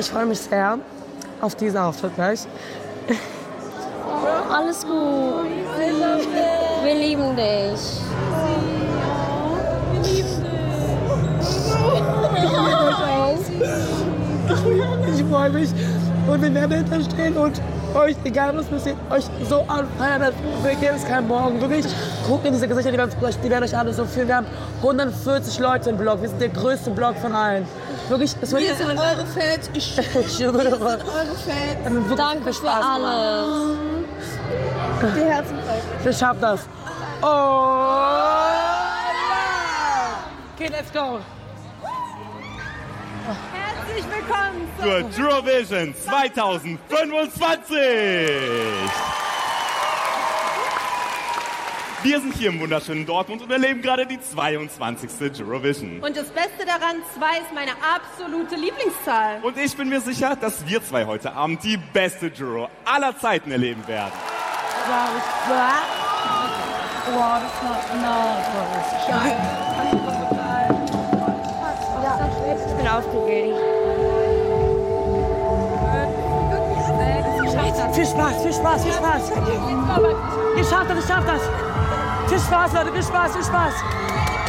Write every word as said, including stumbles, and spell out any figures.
Ich freue mich sehr auf diesen Auftritt gleich. Oh, alles gut. Wir lieben dich. Wir lieben dich. Ich freue mich und wir werden dahinter stehen und euch, egal was passiert, euch so anfeiern. Wir geben es keinen Morgen. Wirklich, guckt in diese Gesichter, die werden, die werden euch alle so fühlen. Wir haben hundertvierzig Leute im Blog. Wir sind der größte Blog von allen. Wirklich, das wir sind eure Fans. Ich, ich schwöre, wir sind eure Fans. Danke für alles. Die Herzen brechen. Wir schaffen das. Oh! Okay, let's go. Herzlich willkommen zur Eurovision zwanzig fünfundzwanzig. Wir sind hier im wunderschönen Dortmund und erleben gerade die zweiundzwanzigste Eurovision. Und das Beste daran, zwei ist meine absolute Lieblingszahl. Und ich bin mir sicher, dass wir zwei heute Abend die beste Euro aller Zeiten erleben werden. Ich bin aufgeregt. Viel Spaß, viel Spaß, viel Spaß. Ihr schafft das, ihr schafft das. Viel Spaß, Leute, viel Spaß, viel Spaß.